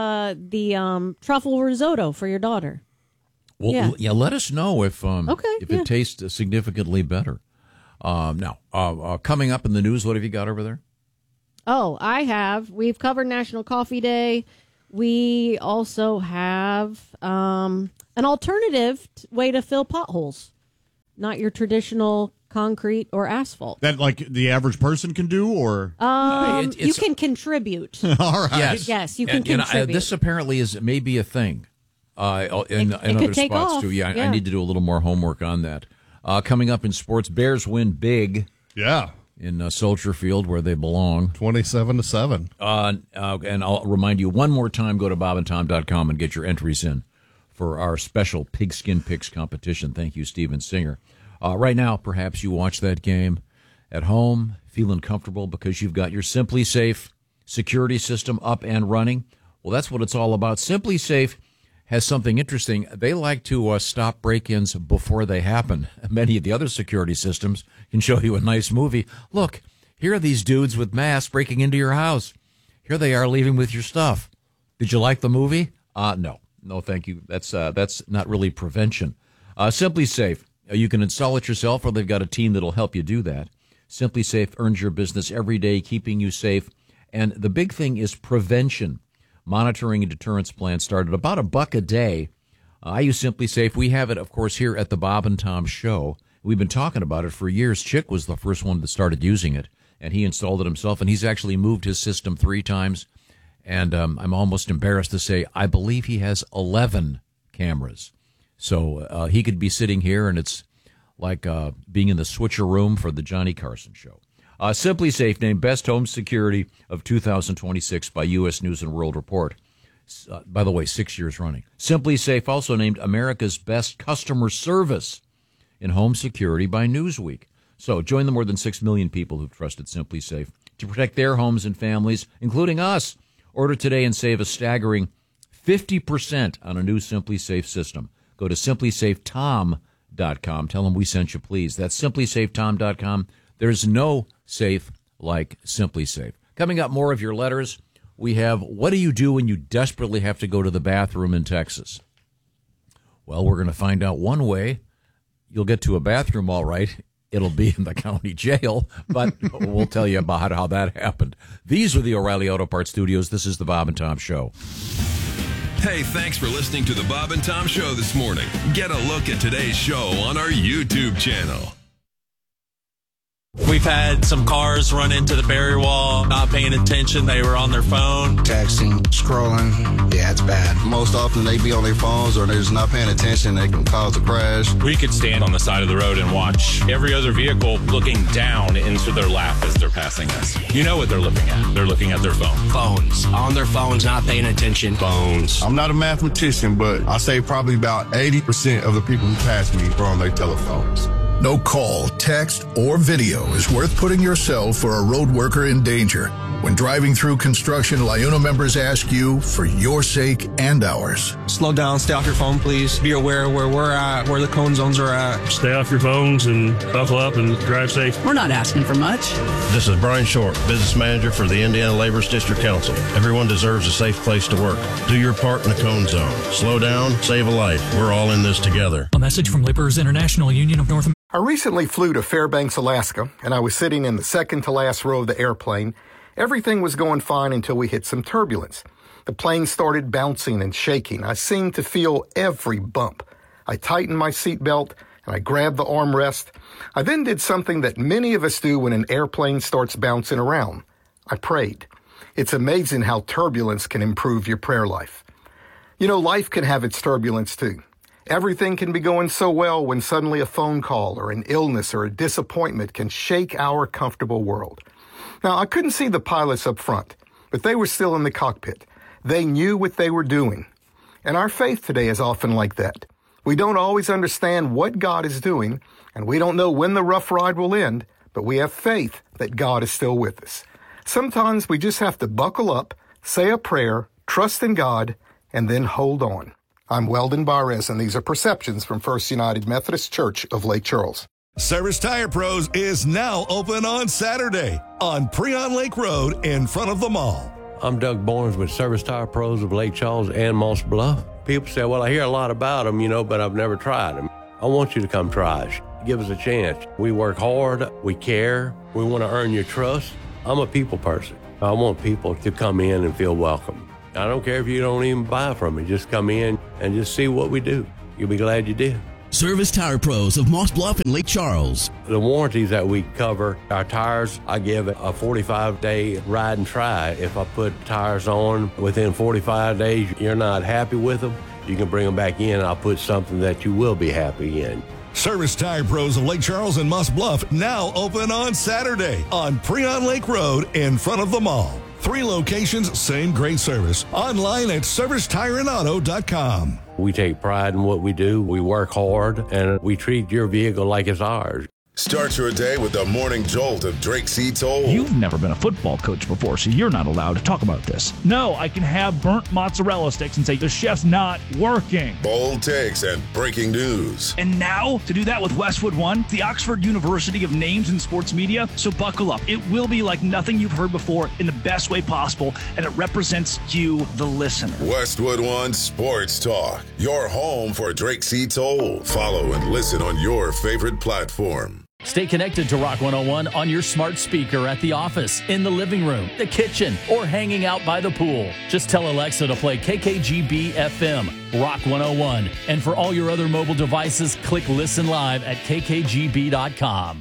the truffle risotto for your daughter. Well, yeah. Let us know if yeah. it tastes significantly better. Now, coming up in the news, what have you got over there? Oh, we've covered National Coffee Day. We also have an alternative way to fill potholes, not your traditional concrete or asphalt. That like the average person can do, or you can contribute. All right. Yes, you can contribute. This apparently is maybe a thing in other could take spots off. too. Yeah, Yeah. I need to do a little more homework on that. Coming up in sports, Bears win big. Yeah. In Soldier Field, where they belong. 27-7. And I'll remind you one more time, go to bobandtom.com and get your entries in for our special Pigskin Picks competition. Thank you, Steven Singer. Right now, perhaps you watch that game at home, feeling comfortable because you've got your Simply Safe security system up and running. Well, that's what it's all about. Simply Safe has something interesting. They like to stop break-ins before they happen. Many of the other security systems can show you a nice movie. Look, here are these dudes with masks breaking into your house. Here they are leaving with your stuff. Did you like the movie? No, thank you. That's not really prevention. Simply Safe. You can install it yourself, or they've got a team that'll help you do that. Simply Safe earns your business every day, keeping you safe. And the big thing is prevention. Monitoring and deterrence plans start at about $1 a day. I use Simply Safe. We have it, of course, here at the Bob and Tom Show. We've been talking about it for years. Chick was the first one that started using it, and he installed it himself, and he's actually moved his system 3 times. And I'm almost embarrassed to say I believe he has 11 cameras. So he could be sitting here, and it's like being in the switcher room for the Johnny Carson Show. Simply Safe named Best Home Security of 2026 by U.S. News and World Report. By the way, 6 years running. Simply Safe also named America's Best Customer Service in Home Security by Newsweek. So join the more than 6 million people who've trusted Simply Safe to protect their homes and families, including us. Order today and save a staggering 50% on a new Simply Safe system. Go to simplysafetom.com. Tell them we sent you, please. That's simplysafetom.com. There's no safe like Simply Safe. Coming up, more of your letters. We have, what do you do when you desperately have to go to the bathroom in Texas? Well, we're going to find out one way. You'll get to a bathroom all right. It'll be in the county jail, but we'll tell you about how that happened. These are the O'Reilly Auto Parts Studios. This is the Bob and Tom Show. Hey, thanks for listening to the Bob and Tom Show this morning. Get a look at today's show on our YouTube channel. We've had some cars run into the barrier wall, not paying attention. They were on their phone. Texting, scrolling. Yeah, it's bad. Most often they be on their phones or they're just not paying attention. They can cause a crash. We could stand on the side of the road and watch every other vehicle looking down into their lap as they're passing us. You know what they're looking at. They're looking at their phone. Phones. On their phones, not paying attention. Phones. I'm not a mathematician, but I say probably about 80% of the people who pass me are on their telephones. No call, text, or video is worth putting yourself or a road worker in danger. When driving through construction, LIUNA members ask you for your sake and ours. Slow down, stay off your phone, please. Be aware of where we're at, where the cone zones are at. Stay off your phones and buckle up and drive safe. We're not asking for much. This is Brian Short, Business Manager for the Indiana Laborers District Council. Everyone deserves a safe place to work. Do your part in the cone zone. Slow down, save a life. We're all in this together. A message from Laborers International Union of North America. I recently flew to Fairbanks, Alaska, and I was sitting in the second to last row of the airplane. Everything was going fine until we hit some turbulence. The plane started bouncing and shaking. I seemed to feel every bump. I tightened my seatbelt and I grabbed the armrest. I then did something that many of us do when an airplane starts bouncing around. I prayed. It's amazing how turbulence can improve your prayer life. You know, life can have its turbulence too. Everything can be going so well when suddenly a phone call or an illness or a disappointment can shake our comfortable world. Now, I couldn't see the pilots up front, but they were still in the cockpit. They knew what they were doing. And our faith today is often like that. We don't always understand what God is doing, and we don't know when the rough ride will end, but we have faith that God is still with us. Sometimes we just have to buckle up, say a prayer, trust in God, and then hold on. I'm Weldon Barres, and these are Perceptions from First United Methodist Church of Lake Charles. Service Tire Pros is now open on Saturday on Preon Lake Road in front of the mall. I'm Doug Barnes with Service Tire Pros of Lake Charles and Moss Bluff. People say, well, I hear a lot about them, but I've never tried them. I want you to come try us. Give us a chance. We work hard. We care. We want to earn your trust. I'm a people person. I want people to come in and feel welcome. I don't care if you don't even buy from me. Just come in and just see what we do. You'll be glad you did. Service Tire Pros of Moss Bluff and Lake Charles. The warranties that we cover, our tires, I give a 45-day ride and try. If I put tires on within 45 days, you're not happy with them, you can bring them back in and I'll put something that you will be happy in. Service Tire Pros of Lake Charles and Moss Bluff now open on Saturday on Preon Lake Road in front of the mall. 3 locations, same great service. Online at ServiceTireandAuto.com. We take pride in what we do. We work hard, and we treat your vehicle like it's ours. Start your day with the morning jolt of Drake C. Toll. You've never been a football coach before, so you're not allowed to talk about this. No, I can have burnt mozzarella sticks and say the chef's not working. Bold takes and breaking news. And now, to do that with Westwood One, the Oxford University of Names in Sports Media, so buckle up. It will be like nothing you've heard before in the best way possible, and it represents you, the listener. Westwood One Sports Talk, your home for Drake C. Toll. Follow and listen on your favorite platform. Stay connected to Rock 101 on your smart speaker at the office, in the living room, the kitchen, or hanging out by the pool. Just tell Alexa to play KKGB FM, Rock 101. And for all your other mobile devices, click Listen Live at kkgb.com.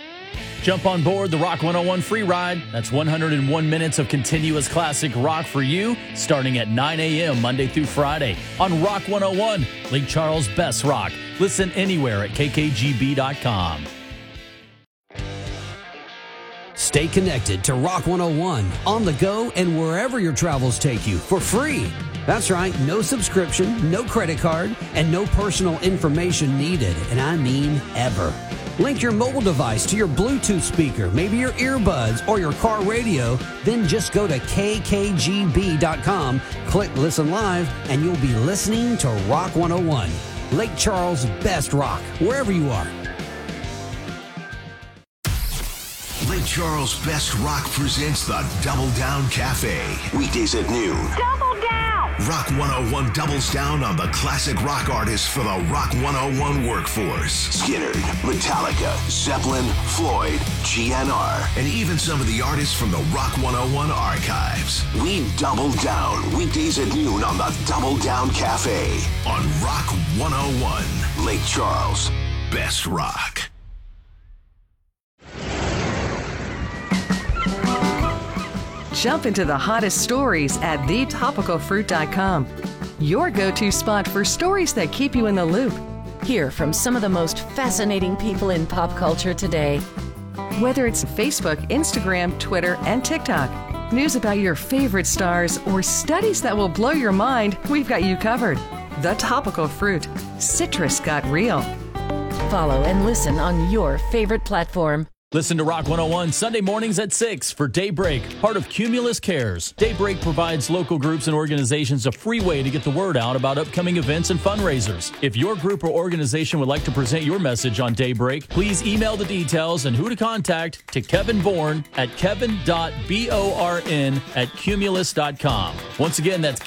Jump on board the Rock 101 free ride. That's 101 minutes of continuous classic rock for you, starting at 9 a.m. Monday through Friday on Rock 101, Lake Charles' best rock. Listen anywhere at kkgb.com. Stay connected to Rock 101 on the go and wherever your travels take you for free. That's right, no subscription, no credit card, and no personal information needed, and I mean ever. Link your mobile device to your Bluetooth speaker, maybe your earbuds or your car radio. Then just go to kkgb.com, click Listen Live, and you'll be listening to Rock 101. Lake Charles' best rock, wherever you are. Lake Charles' Best Rock presents the Double Down Cafe. Weekdays at noon. Double down! Rock 101 doubles down on the classic rock artists for the Rock 101 workforce. Skynyrd, Metallica, Zeppelin, Floyd, GNR, and even some of the artists from the Rock 101 archives. We double down weekdays at noon on the Double Down Cafe on Rock 101. Lake Charles' Best Rock. Jump into the hottest stories at thetopicalfruit.com. Your go-to spot for stories that keep you in the loop. Hear from some of the most fascinating people in pop culture today. Whether it's Facebook, Instagram, Twitter, and TikTok, news about your favorite stars, or studies that will blow your mind, we've got you covered. The Topical Fruit. Citrus got real. Follow and listen on your favorite platform. Listen to Rock 101 Sunday mornings at 6 for Daybreak, part of Cumulus Cares. Daybreak provides local groups and organizations a free way to get the word out about upcoming events and fundraisers. If your group or organization would like to present your message on Daybreak, please email the details and who to contact to Kevin Bourne at kevin.born@cumulus.com. Once again, that's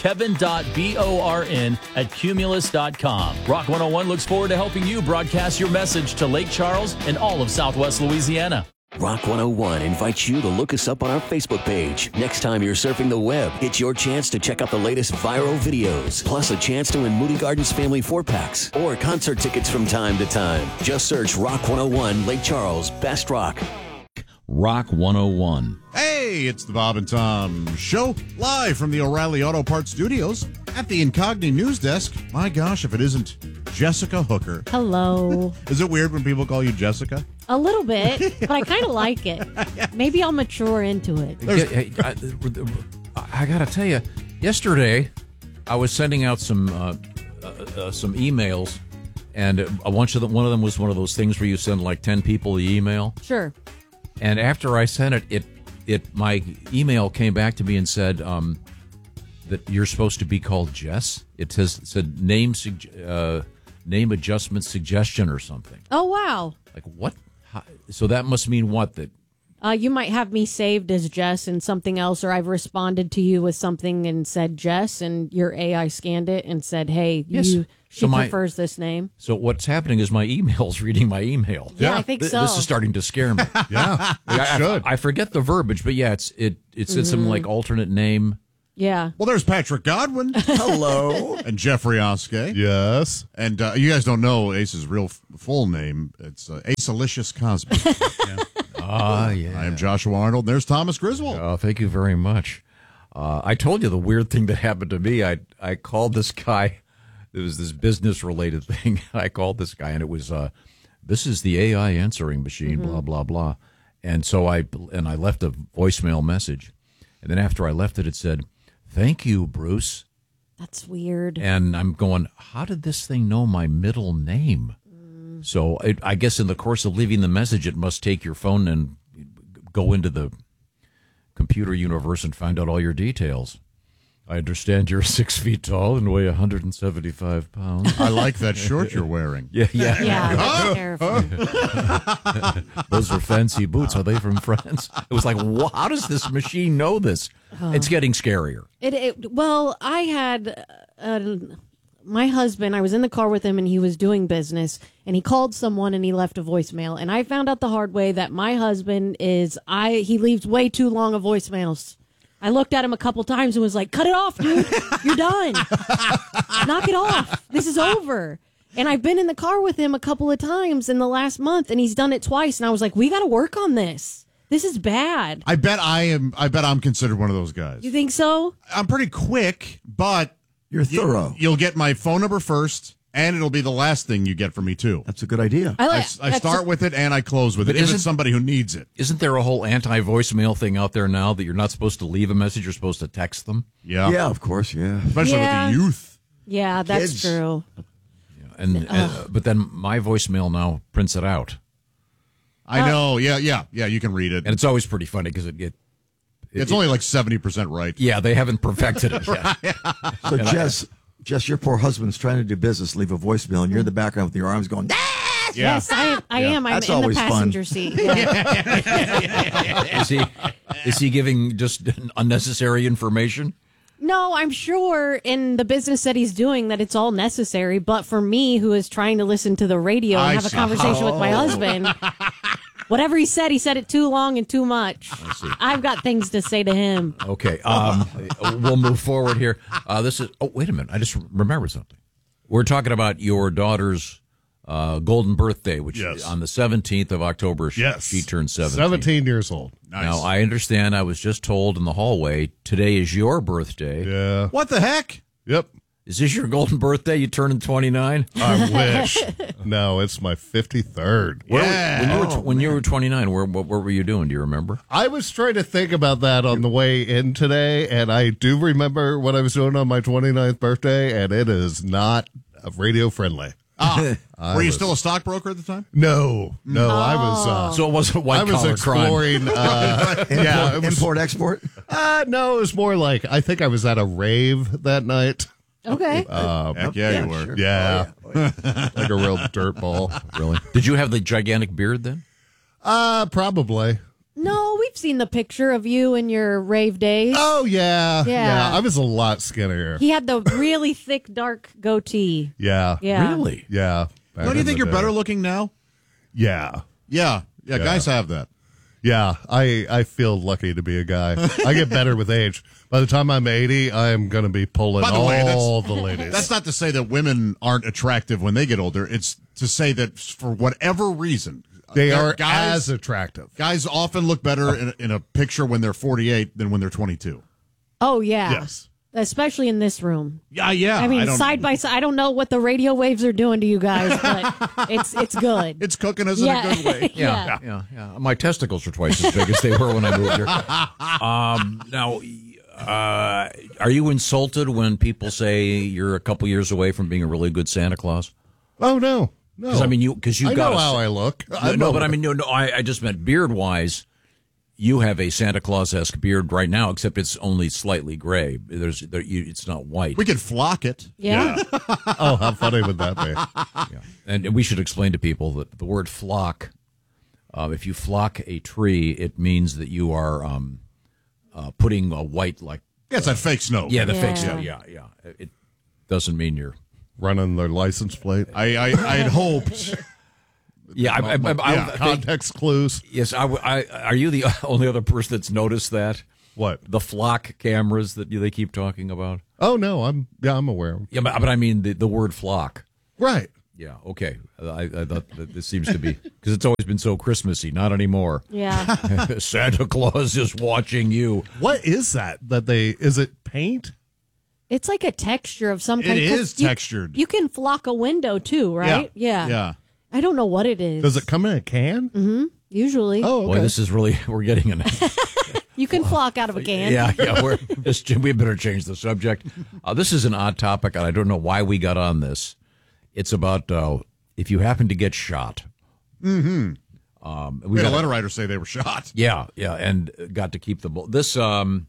kevin.born@cumulus.com. Rock 101 looks forward to helping you broadcast your message to Lake Charles and all of Southwest Louisiana. Rock 101 invites you to look us up on our Facebook page. Next time you're surfing the web, it's your chance to check out the latest viral videos, plus a chance to win Moody Gardens family 4-packs or concert tickets from time to time. Just search Rock 101 Lake Charles Best Rock. Rock 101. Hey, it's the Bob and Tom Show, live from the O'Reilly Auto Parts Studios at the Incogni News Desk. My gosh, if it isn't Jessica Hooker. Hello. Is it weird when people call you Jessica? A little bit, but I kind of like it. Maybe I'll mature into it. I got to tell you, yesterday I was sending out some emails, and one of them was one of those things where you send like 10 people the email. Sure. And after I sent it my email came back to me and said that you're supposed to be called Jess. It said name adjustment suggestion or something. Oh, wow. Like what? So that must mean what? That you might have me saved as Jess and something else, or I've responded to you with something and said Jess, and your AI scanned it and said, hey, yes. She prefers this name. So what's happening is my email's reading my email. Yeah, I think so. This is starting to scare me. Yeah, it should. I forget the verbiage, but yeah, it said some like alternate name. Yeah. Well, there's Patrick Godwin. Hello. And Jeffrey Oskey. Yes. And you guys don't know Ace's real full name. It's Acelicious Cosby. Yeah. I am Joshua Arnold. And there's Thomas Griswold. Oh, thank you very much. I told you the weird thing that happened to me. I called this guy. It was this business-related thing. I called this guy, and it was, this is the AI answering machine, blah, blah, blah. And so I left a voicemail message. And then after I left it, it said, thank you, Bruce. That's weird. And I'm going, how did this thing know my middle name? So I guess in the course of leaving the message, it must take your phone and go into the computer universe and find out all your details. I understand you're 6 feet tall and weigh 175 pounds. I like that shirt you're wearing. Yeah. Yeah, that's terrifying. Those are fancy boots. Are they from France? It was like, how does this machine know this? It's getting scarier. Well, I had my husband, I was in the car with him and he was doing business and he called someone and he left a voicemail. And I found out the hard way that my husband he leaves way too long of voicemails. I looked at him a couple times and was like, cut it off, dude. You're done. Knock it off. This is over. And I've been in the car with him a couple of times in the last month, and he's done it twice. And I was like, we got to work on this. This is bad. I bet I'm considered one of those guys. You think so? I'm pretty quick, but you're thorough. You'll get my phone number first, and it'll be the last thing you get from me, too. That's a good idea. I start with it, and I close with it, if it's somebody who needs it. Isn't there a whole anti-voicemail thing out there now that you're not supposed to leave a message, you're supposed to text them? Yeah. Yeah, of course, yeah. Especially with the youth. Yeah, that's Kids. True. But then my voicemail now prints it out. I know. Yeah. You can read it, and it's always pretty funny because it's only like 70% right. Yeah, they haven't perfected it yet. So Jess, your poor husband's trying to do business, leave a voicemail, and you're in the background with your arms going. Ah! Yes, I am. I'm That's in the always passenger fun. seat. Yeah. Is he giving just unnecessary information? No, I'm sure in the business that he's doing that it's all necessary. But for me, who is trying to listen to the radio and have a conversation with my husband, whatever he said it too long and too much. I've got things to say to him. Okay, we'll move forward here. This is. Oh, wait a minute! I just remembered something. We're talking about your daughter's golden birthday, which is on the 17th of October. She turned 17 years old. Nice. Now, I understand I was just told in the hallway, today is your birthday. Yeah. What the heck? Yep. Is this your golden birthday? You turning 29? I wish. No, it's my 53rd. When you were 29, what were you doing? Do you remember? I was trying to think about that on the way in today, and I do remember what I was doing on my 29th birthday, and it is not radio friendly. Were you still a stockbroker at the time? No, I was. So it wasn't white collar I was exploring. Import, export. No, it was more like I think I was at a rave that night. Okay. Heck yeah, you were. Sure. Yeah, like a real dirt ball. Really? Did you have the gigantic beard then? Probably. No, we've seen the picture of you in your rave days. Oh yeah, Yeah. I was a lot skinnier. He had the really thick, dark goatee. Yeah. Really? Yeah. Don't you think you're better looking now? Yeah. Yeah. Guys have that. Yeah, I feel lucky to be a guy. I get better with age. By the time I'm 80, I'm going to be pulling By the way, all the ladies. That's not to say that women aren't attractive when they get older. It's to say that for whatever reason, they are as attractive. Guys often look better in a picture when they're 48 than when they're 22. Oh, yeah. Yes. Especially in this room. Yeah. I mean, side by side. I don't know what the radio waves are doing to you guys, but it's good. It's cooking us in a good way. Yeah. My testicles are twice as big as they were when I moved here. Now, are you insulted when people say you're a couple years away from being a really good Santa Claus? Oh, no. Because I mean, you I got know how I look. But I mean, I just meant beard wise. You have a Santa Claus-esque beard right now, except it's only slightly gray. It's not white. We could flock it. Yeah. Oh, how funny would that be? Yeah. And we should explain to people that the word flock, if you flock a tree, it means that you are putting a white, like... Yeah, it's that fake snow. Yeah, the fake snow. Yeah. It doesn't mean you're... Running their license plate. I had hoped... Yeah, context clues. Yes, are you the only other person that's noticed that? What? The flock cameras that they keep talking about? Oh no, I'm aware. Yeah, but I mean the word flock. Right. Yeah. Okay. I thought that this seems to be because it's always been so Christmassy. Not anymore. Yeah. Santa Claus is watching you. What is that? Is it paint? It's like a texture of some kind. It is textured. You can flock a window too, right? Yeah. I don't know what it is. Does it come in a can? Mm-hmm. Usually. Oh, okay. Boy, this is really, we're getting in. You can flock out of a can. Yeah. We better change the subject. This is an odd topic, and I don't know why we got on this. It's about if you happen to get shot. Mm-hmm. We had a letter writer say they were shot. Yeah, and got to keep the bullet. This, I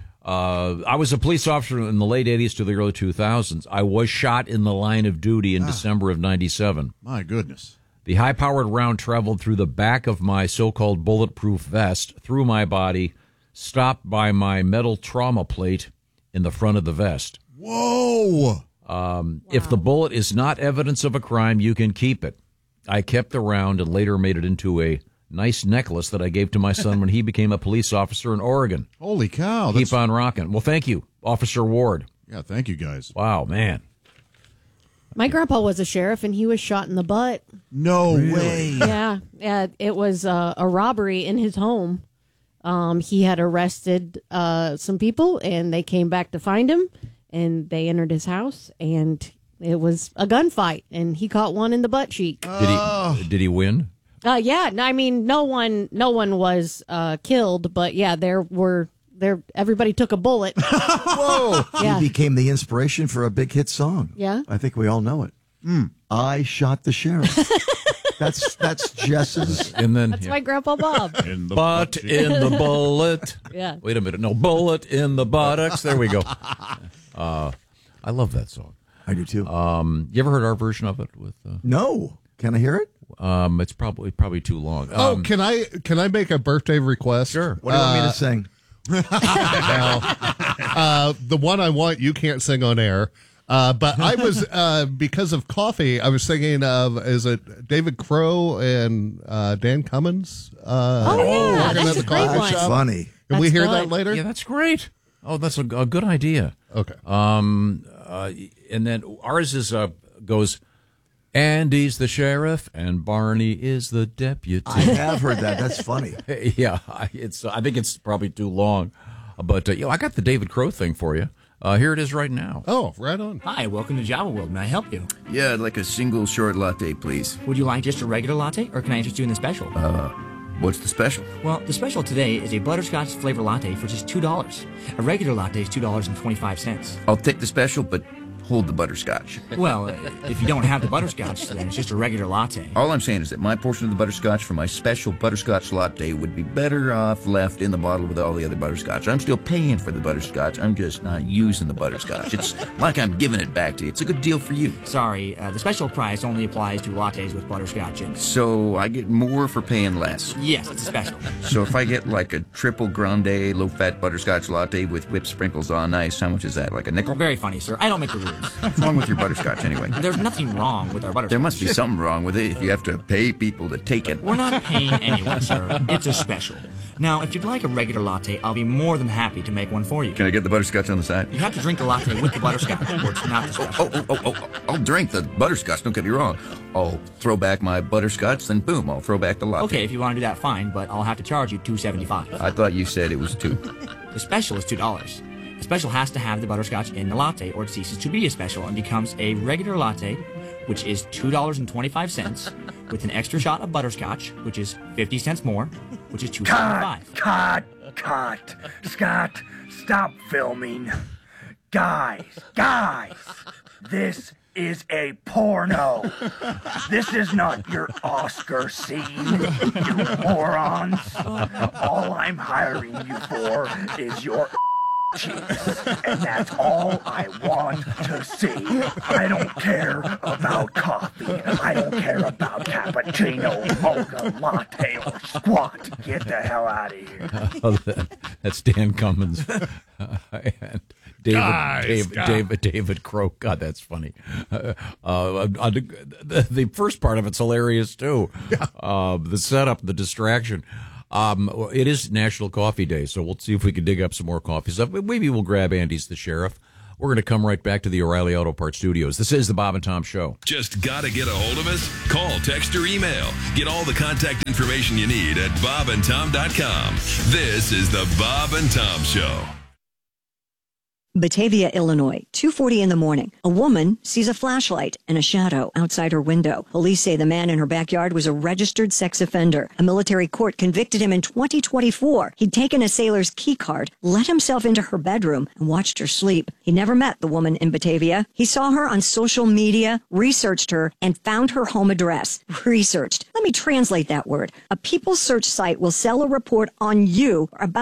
was a police officer in the late 80s to the early 2000s. I was shot in the line of duty in December of 97. My goodness. The high-powered round traveled through the back of my so-called bulletproof vest, through my body, stopped by my metal trauma plate in the front of the vest. Whoa! If the bullet is not evidence of a crime, you can keep it. I kept the round and later made it into a nice necklace that I gave to my son when he became a police officer in Oregon. Holy cow. Keep on rocking. Well, thank you, Officer Ward. Yeah, thank you, guys. Wow, man. My grandpa was a sheriff, and he was shot in the butt. No way. Yeah. It was a robbery in his home. He had arrested some people, and they came back to find him, and they entered his house, and it was a gunfight, and he caught one in the butt cheek. Did he win? Yeah, I mean, no one was killed, but yeah, everybody took a bullet. Whoa! Yeah. He became the inspiration for a big hit song. Yeah, I think we all know it. I shot the sheriff. That's Jess's. And then That's my Grandpa Bob. In the butt in the bullet. Yeah. Wait a minute. No, bullet in the buttocks. There we go. I love that song. I do too. You ever heard our version of it? With No. Can I hear it? It's probably too long. Can I make a birthday request? Sure. What do you want me to sing? The one I want, you can't sing on air. But I was, because of coffee, I was thinking of, is it David Crow and Dan Cummins? Yeah, that's a great one. That's funny. Can we That's hear good. that later? Yeah, that's great. Oh, that's a good idea. Okay. And then ours is goes, Andy's the sheriff and Barney is the deputy. I have heard that. That's funny. Yeah, I think it's probably too long, but I got the David Crow thing for you. Here it is right now. Oh, right on. Hi, welcome to Java World. May I help you? Yeah, I'd like a single short latte, please. Would you like just a regular latte, or can I interest you in the special? What's the special? Well, the special today is a butterscotch flavor latte for just $2. A regular latte is $2.25. I'll take the special, but hold the butterscotch. Well, if you don't have the butterscotch, then it's just a regular latte. All I'm saying is that my portion of the butterscotch for my special butterscotch latte would be better off left in the bottle with all the other butterscotch. I'm still paying for the butterscotch. I'm just not using the butterscotch. It's like I'm giving it back to you. It's a good deal for you. Sorry, the special price only applies to lattes with butterscotch in it. So I get more for paying less. Yes, it's a special. So if I get like a triple grande low-fat butterscotch latte with whipped sprinkles on ice, how much is that? Like a nickel? Very funny, sir. I don't make the rules. What's wrong with your butterscotch anyway? There's nothing wrong with our butterscotch. There must be something wrong with it if you have to pay people to take it. We're not paying anyone, sir. It's a special. Now, if you'd like a regular latte, I'll be more than happy to make one for you. Can I get the butterscotch on the side? You have to drink the latte with the butterscotch, or it's not the special. I'll drink the butterscotch, don't get me wrong. I'll throw back my butterscotch, then boom, I'll throw back the latte. Okay, if you want to do that, fine, but I'll have to charge you $2.75. I thought you said it was $2. The special is $2. The special has to have the butterscotch in the latte, or it ceases to be a special and becomes a regular latte, which is $2.25, with an extra shot of butterscotch, which is 50 cents more, which is $2.75. Cut. Scott, stop filming. Guys, this is a porno. This is not your Oscar scene, you morons. All I'm hiring you for is your cheeks, and that's all I want to see. I don't care about coffee. I don't care about cappuccino, mocha, latte, or squat. Get the hell out of here. That's Dan Cummins. And David Crow. God, that's funny. The first part of it's hilarious too. The setup, the distraction. It is National Coffee Day, so we'll see if we can dig up some more coffee stuff. Maybe we'll grab Andy's the Sheriff. We're going to come right back to the O'Reilly Auto Parts Studios. This is the Bob and Tom Show. Just got to get a hold of us? Call, text, or email. Get all the contact information you need at bobandtom.com. This is the Bob and Tom Show. Batavia, Illinois, 2:40 in the morning. A woman sees a flashlight and a shadow outside her window. Police say the man in her backyard was a registered sex offender. A military court convicted him in 2024. He'd taken a sailor's key card, let himself into her bedroom, and watched her sleep. He never met the woman in Batavia. He saw her on social media, researched her, and found her home address. Researched. Let me translate that word. A People search site will sell a report on you about